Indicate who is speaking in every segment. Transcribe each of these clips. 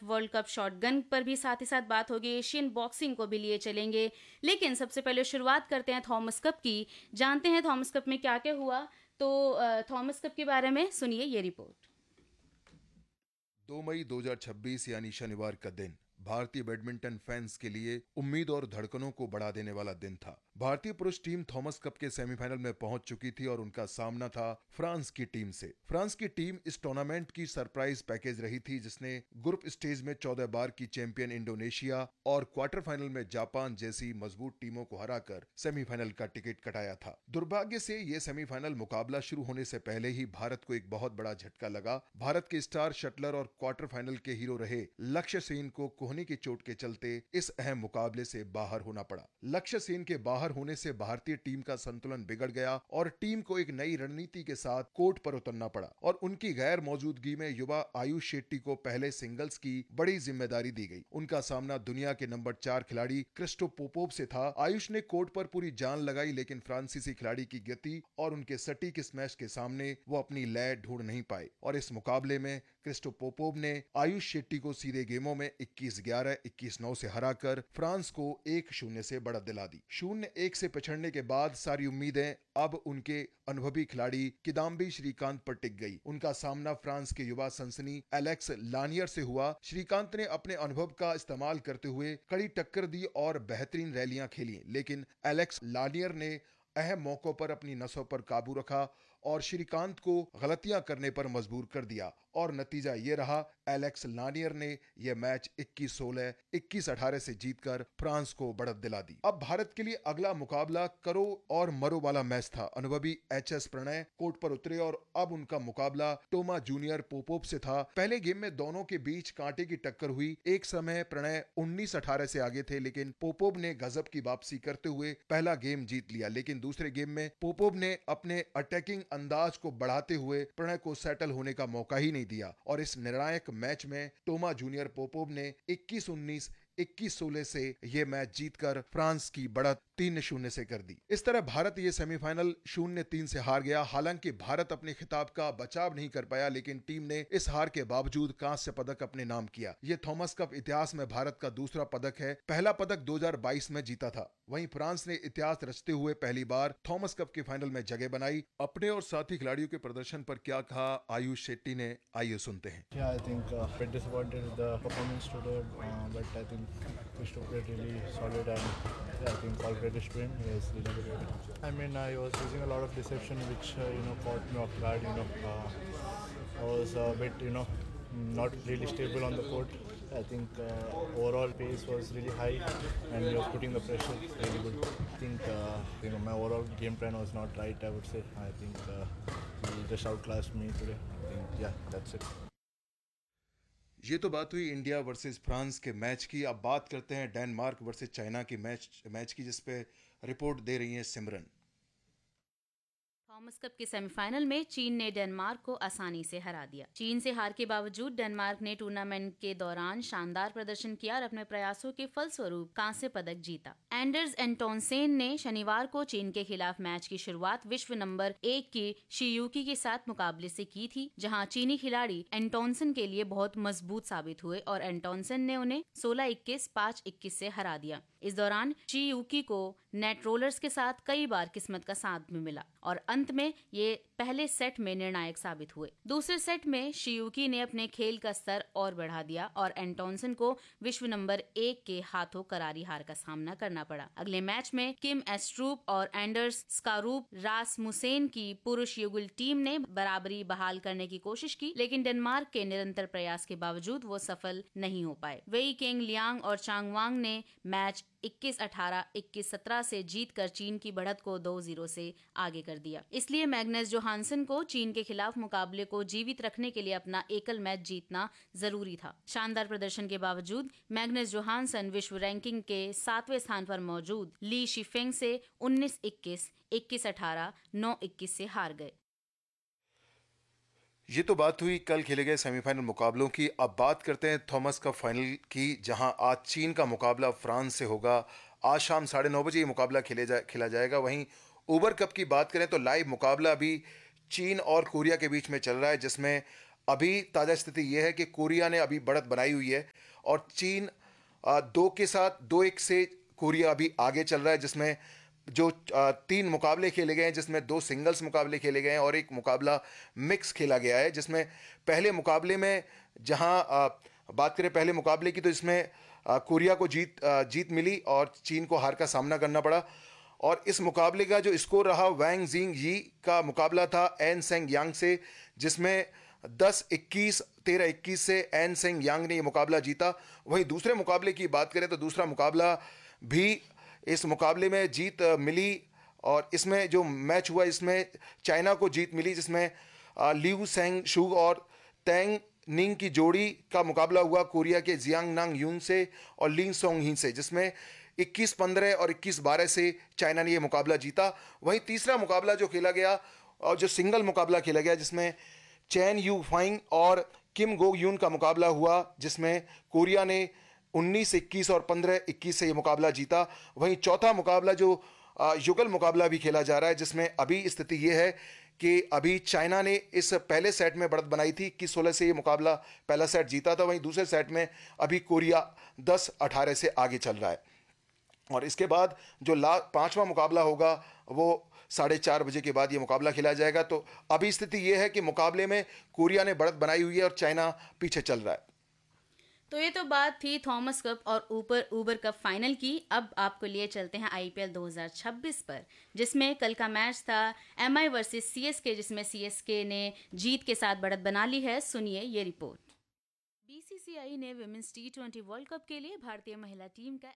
Speaker 1: तरफ world cup shotgun पर भी साथ ही साथ बात होगी, एशियन बॉक्सिंग को भी लिए चलेंगे। लेकिन सबसे पहले शुरुआत करते हैं थॉमस कप की, जानते हैं थॉमस कप में क्या क्या हुआ। तो थॉमस कप के बारे में सुनिए ये रिपोर्ट।
Speaker 2: 2 मई 2026 यानी शनिवार का दिन भारतीय बैडमिंटन फैंस के लिए उम्मीद और धड़कनों को बढ़ा देने वाला दिन था। भारतीय पुरुष टीम थॉमस कप के सेमीफाइनल में पहुंच चुकी थी और उनका सामना था फ्रांस की टीम से। फ्रांस की टीम इस टूर्नामेंट की सरप्राइज पैकेज रही थी, जिसने ग्रुप स्टेज में 14 बार की चैंपियन इंडोनेशिया और क्वार्टर फाइनल में जापान जैसी मजबूत टीमों को हराकर सेमीफाइनल का टिकट कटाया था। दुर्भाग्य से ये सेमीफाइनल मुकाबला शुरू होने से पहले ही भारत को एक बहुत बड़ा झटका लगा। भारत के स्टार शटलर और क्वार्टर फाइनल के हीरो रहे लक्ष्य सेन को कोहनी की चोट के चलते इस अहम मुकाबले से बाहर होना पड़ा। लक्ष्य सेन के बाहर होने से भारतीय टीम का संतुलन बिगड़ गया और टीम को एक नई रणनीति के साथ कोर्ट पर उतरना पड़ा और उनकी गैर मौजूदगी में युवा आयुष शेट्टी को पहले सिंगल्स की बड़ी जिम्मेदारी दी गई। उनका सामना दुनिया के नंबर 4 खिलाड़ी क्रिस्टो पोपोव से था। आयुष ने कोर्ट पर पूरी जान लगाई, लेकिन फ्रांसीसी खिलाड़ी की गति और उनके सटीक स्मैश के सामने वो अपनी लय ढूंढ नहीं पाए और इस मुकाबले में क्रिस्टो पोपोव ने आयुष शेट्टी को सीधे गेमों में 21-11, 21-9 से हराकर फ्रांस को 1-0 से बढ़त दिला दी। 0-1 से पिछड़ने के बाद सारी उम्मीदें अब उनके अनुभवी खिलाड़ी किदाम्बी श्रीकांत पर टिक गई। उनका सामना फ्रांस के युवा सनसनी एलेक्स लानियर से हुआ। श्रीकांत ने अपने अनुभव का इस्तेमाल करते हुए कड़ी टक्कर दी और बेहतरीन रैलियां खेली, लेकिन एलेक्स लानियर ने अहम मौकों पर अपनी नसों पर काबू रखा और श्रीकांत को गलतियां करने पर मजबूर कर दिया और नतीजा ये रहा, एलेक्स लानियर ने यह मैच 21-16, 21-18 से जीतकर फ्रांस को बढ़त दिला दी। अब भारत के लिए अगला मुकाबला करो और मरो वाला मैच था। अनुभवी एचएस प्रणय कोर्ट पर उतरे और अब उनका मुकाबला टोमा जूनियर पोपोव से था। पहले गेम में दोनों के बीच कांटे की टक्कर हुई। एक समय प्रणय 19-18 से आगे थे, लेकिन पोपोव ने गजब की वापसी करते हुए पहला गेम जीत लिया। लेकिन दूसरे गेम में पोपोव ने अपने अटैकिंग अंदाज को बढ़ाते हुए प्रणय को सेटल होने का मौका ही नहीं दिया और इस निर्णायक मैच में टोमा जूनियर पोपोव ने 21-19, 21-16 से यह मैच जीतकर फ्रांस की बढ़त 3-0 से कर दी। इस तरह भारत ये सेमीफाइनल 0-3 से हार गया। हालांकि भारत अपने खिताब का बचाव नहीं कर पाया, लेकिन टीम ने इस हार के बावजूद कांस्य पदक अपने नाम किया। यह थॉमस कप इतिहास में भारत का दूसरा पदक है। पहला पदक 2022 में जीता था। वहीं फ्रांस ने इतिहास रचते हुए पहली बार थॉमस कप के फाइनल में जगह बनाई। अपने और साथी खिलाड़ियों के प्रदर्शन पर क्या कहा आयुष शेट्टी ने, आइए सुनते हैं।
Speaker 3: Yeah, I think bit disappointed with the performance today, but I think Krishna played really solid and I think all credit to him. He was really good. I mean, I was using a lot of deception, which caught me off guard. I was a bit not really stable on the court. I think overall pace was really high and he was putting the pressure really good. I think my overall game plan was not right, I would say. I think he just outclassed me today. I think that's it.
Speaker 2: ये तो बात हुई India versus France के match की। अब बात करते हैं डेनमार्क वर्सेस चाइना की मैच की, जिस पे रिपोर्ट दे रही हैं सिमरन।
Speaker 1: थॉमस कप के सेमीफाइनल में चीन ने डेनमार्क को आसानी से हरा दिया। चीन से हार के बावजूद डेनमार्क ने टूर्नामेंट के दौरान शानदार प्रदर्शन किया और अपने प्रयासों के फलस्वरूप कांस्य पदक जीता। एंडर्स एंटोनसेन ने शनिवार को चीन के खिलाफ मैच की शुरुआत विश्व नंबर 1 की शियूकी के साथ मुकाबले से की थी, जहां चीनी खिलाड़ी एंटोनसन के लिए बहुत मजबूत साबित हुए और एंटोनसन ने उन्हें 16-21, 5-21 से हरा दिया। इस दौरान शियूकी को नेट रोलर्स के साथ कई बार किस्मत का साथ भी मिला और अंत में ये पहले सेट में निर्णायक साबित हुए। दूसरे सेट में शियूकी ने अपने खेल का स्तर और बढ़ा दिया और एंटोनसन को विश्व नंबर 1 के हाथों करारी हार का सामना करना पड़ा। अगले मैच में किम एस्ट्रूप और एंडर्स स्कारूप रासमुसेन की पुरुष युगल टीम ने बराबरी बहाल करने की कोशिश की, लेकिन डेनमार्क के निरंतर प्रयास के बावजूद वो सफल नहीं हो पाए। वेई केंग लियांग और चांगवांग ने मैच 21-18, 21-17 से जीतकर चीन की बढ़त को 2-0 से आगे कर दिया। इसलिए मैग्नस जोहानसन को चीन के खिलाफ मुकाबले को जीवित रखने के लिए अपना एकल मैच जीतना जरूरी था। शानदार प्रदर्शन के बावजूद मैग्नस जोहानसन विश्व रैंकिंग के 7वें स्थान पर मौजूद ली शिफेंग से 19-21, 21-18, 9-21 से हार गए।
Speaker 2: ये तो बात हुई कल खेले गए सेमीफाइनल मुकाबलों की। अब बात करते हैं थॉमस कप फाइनल की, जहां आज चीन का मुकाबला फ्रांस से होगा। आज शाम 9:30 बजे ये मुकाबला खेला जाएगा। वहीं उबर कप की बात करें तो लाइव मुकाबला अभी चीन और कोरिया के बीच में चल रहा है, जिसमें अभी ताज़ा स्थिति यह है कि कोरिया ने अभी बढ़त बनाई हुई है और चीन 2-1 से कोरिया अभी आगे चल रहा है, जिसमें जो 3 मुकाबले खेले गए हैं, जिसमें 2 सिंगल्स मुकाबले खेले गए हैं और एक मुकाबला मिक्स खेला गया है। जिसमें पहले मुकाबले में जहां बात करें पहले मुकाबले की, तो इसमें कोरिया को जीत मिली और चीन को हार का सामना करना पड़ा। और इस मुकाबले का जो स्कोर रहा, वैंग जिंग यी का मुकाबला था एन सेंग यांग से, जिसमें 10-21, 13-21 से एन सेंग यांग ने ये मुकाबला जीता। वहीं दूसरे मुकाबले की बात करें तो दूसरा मुकाबला भी, इस मुकाबले में जीत मिली और इसमें जो मैच हुआ इसमें चाइना को जीत मिली, जिसमें लिू सेंग शू और तेंग निंग की जोड़ी का मुकाबला हुआ कोरिया के जियांग नांग यून से और लिन सोंग ही से, जिसमें 21-15 और 21-12 से चाइना ने यह मुकाबला जीता। वहीं तीसरा मुकाबला जो खेला गया और जो सिंगल मुकाबला खेला गया, जिसमें चैन यू फाइंग और किम गो यून का मुकाबला हुआ, जिसमें कोरिया ने 19-21 और 15-21 से यह मुकाबला जीता। वहीं चौथा मुकाबला जो युगल मुकाबला भी खेला जा रहा है, जिसमें अभी स्थिति यह है कि अभी चाइना ने इस पहले सेट में बढ़त बनाई थी, 21-16 से ये मुकाबला पहला सेट जीता था। वहीं दूसरे सेट में अभी कोरिया 10-18 से आगे चल रहा है। और इसके बाद जो पांचवा मुकाबला होगा वो 4:30 बजे के बाद ये मुकाबला खेला जाएगा। तो अभी स्थिति ये है कि मुकाबले में कोरिया ने बढ़त बनाई हुई है और चाइना पीछे चल रहा है।
Speaker 1: तो ये तो बात थी थॉमस कप और ऊबर कप फाइनल की। अब आपको लिए चलते हैं आईपीएल 2026 पर, जिसमें कल का मैच था एमआई वर्सेस सीएसके, जिसमें सीएसके ने जीत के साथ बढ़त बना ली है। सुनिए ये रिपोर्ट। बीसीसीआई ने विमेंस टी20 वर्ल्ड कप के लिए भारतीय महिला टीम का,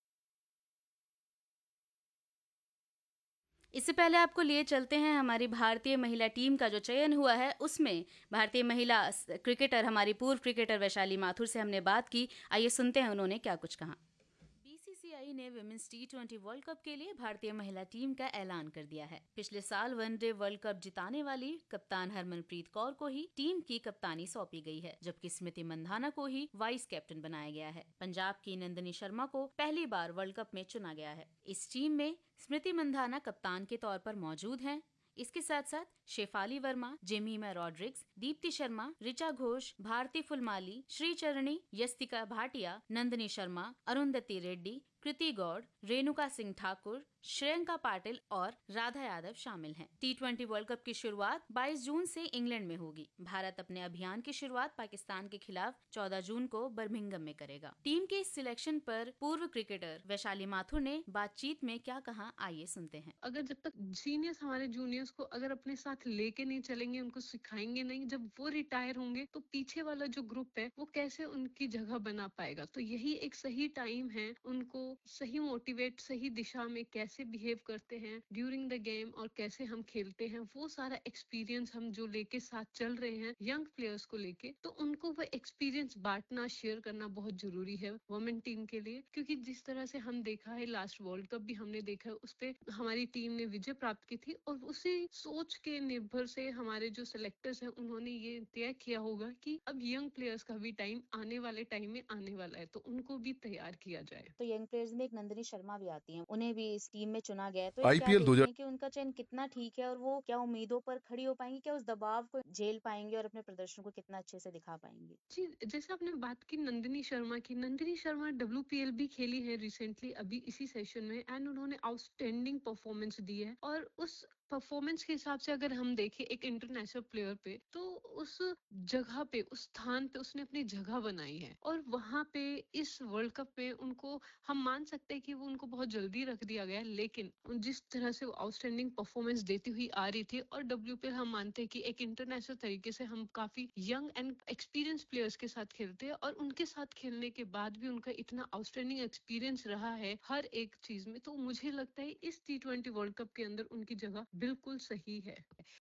Speaker 1: इससे पहले आपको लिए चलते हैं हमारी भारतीय महिला टीम का जो चयन हुआ है, उसमें भारतीय महिला क्रिकेटर, हमारी पूर्व क्रिकेटर वैशाली माथुर से हमने बात की। आइए सुनते हैं उन्होंने क्या कुछ कहा। बीसीसीआई ने विमेंस टी20 वर्ल्ड कप के लिए भारतीय महिला टीम का ऐलान कर दिया है। पिछले साल वनडे वर्ल्ड कप जिताने वाली कप्तान हरमनप्रीत कौर को ही टीम की कप्तानी सौंपी गई है, जबकि स्मृति मंधाना को ही वाइस कैप्टन बनाया गया है। पंजाब की नंदिनी शर्मा को पहली बार वर्ल्ड कप में चुना गया है। इस टीम में स्मृति मंधाना कप्तान के तौर पर मौजूद हैं। इसके साथ साथ शेफाली वर्मा, जेमीमा रॉड्रिक्स, दीप्ति शर्मा, ऋचा घोष, भारती फुलमाली, श्रीचरणी, यस्तिका भाटिया, नंदिनी शर्मा, अरुंधति रेड्डी, कृति गौड़, रेणुका सिंह ठाकुर, श्रेयंका पाटिल और राधा यादव शामिल हैं। टी20 वर्ल्ड कप की शुरुआत 22 जून से इंग्लैंड में होगी। भारत अपने अभियान की शुरुआत पाकिस्तान के खिलाफ 14 जून को बर्मिंघम में करेगा। टीम के इस सिलेक्शन पर पूर्व क्रिकेटर वैशाली माथुर ने बातचीत में क्या कहा, आइए सुनते हैं।
Speaker 4: अगर जब तक सीनियर्स हमारे जूनियर्स को अगर अपने साथ लेके नहीं चलेंगे, उनको सिखाएंगे नहीं, जब वो रिटायर होंगे तो पीछे वाला जो ग्रुप है वो कैसे उनकी जगह बना पाएगा। तो यही एक सही टाइम है उनको सही मोटिवेट, सही दिशा में कैसे बिहेव करते हैं ड्यूरिंग द गेम और कैसे हम खेलते हैं, वो सारा एक्सपीरियंस हम जो लेके साथ चल रहे हैं यंग प्लेयर्स को लेके, तो उनको वो एक्सपीरियंस बांटना, शेयर करना बहुत जरूरी है वुमेन टीम के लिए। क्योंकि जिस तरह से हम देखा है, लास्ट वर्ल्ड कप भी हमने देखा है, उस पे हमारी टीम ने विजय प्राप्त की थी और उसी सोच के निर्भर से हमारे जो सिलेक्टर्स हैं उन्होंने ये तय किया होगा कि अब यंग प्लेयर्स का भी टाइम आने वाले टाइम में आने वाला है, तो उनको भी तैयार किया जाए।
Speaker 1: तो यंग प्लेयर्स में एक नंदिनी शर्मा भी आती हैं, उन्हें भी इस टीम में चुना गया है। तो क्या
Speaker 2: आईपीएल
Speaker 1: देखते हैं कि उनका चयन कितना ठीक है और वो क्या उम्मीदों पर खड़ी हो पाएंगी, क्या उस दबाव को झेल पाएंगे और अपने प्रदर्शन को कितना अच्छे से दिखा पाएंगे।
Speaker 4: जी, जैसे आपने बात की नंदिनी शर्मा की, नंदिनी शर्मा WPL भी खेली है रिसेंटली अभी इसी सेशन में, एंड उन्होंने आउटस्टैंडिंग परफॉर्मेंस दी है। और उस परफॉर्मेंस के हिसाब से अगर हम देखें एक इंटरनेशनल प्लेयर पे, तो उस जगह पे, उस स्थान पे उसने अपनी जगह बनाई है। और वहां पे इस वर्ल्ड कप में उनको हम मान सकते हैं कि वो उनको बहुत जल्दी रख दिया गया, लेकिन जिस तरह से वो आउटस्टैंडिंग परफॉर्मेंस देती हुई आ रही थी, और WPL हम मानते हैं कि एक इंटरनेशनल तरीके से हम काफी यंग एंड एक्सपीरियंस प्लेयर्स के साथ खेलते हैं, और उनके साथ खेलने के बाद भी उनका इतना आउटस्टैंडिंग एक्सपीरियंस रहा है हर एक चीज में, तो मुझे लगता है इस T20 वर्ल्ड कप के अंदर उनकी जगह बिल्कुल सही है।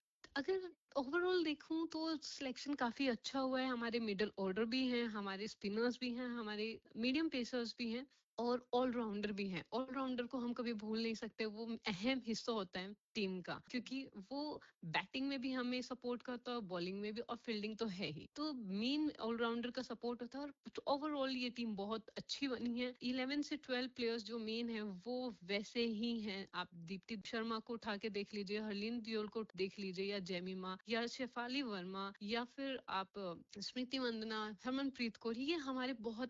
Speaker 4: अगर ओवरऑल देखूं तो सिलेक्शन काफी अच्छा हुआ है। हमारे मिडिल ऑर्डर भी हैं, हमारे स्पिनर्स भी हैं, हमारे मीडियम पेसर्स भी हैं और ऑलराउंडर भी हैं। ऑलराउंडर को हम कभी भूल नहीं सकते, वो अहम हिस्सा होता है टीम का, क्योंकि वो बैटिंग में भी हमें सपोर्ट करता है, बॉलिंग में भी, और फील्डिंग तो है ही। तो मेन ऑलराउंडर का सपोर्ट होता है। और ओवरऑल ये टीम बहुत अच्छी बनी है। 11 से 12 प्लेयर्स जो मेन है वो वैसे ही हैं। आप दीप्ति शर्मा को उठा के देख लीजिए, हरलीन दियोल को देख लीजिए, या जेमिमा या शेफाली वर्मा या फिर आप स्मृति मंदना, हरमनप्रीत कौर, ये हमारे बहुत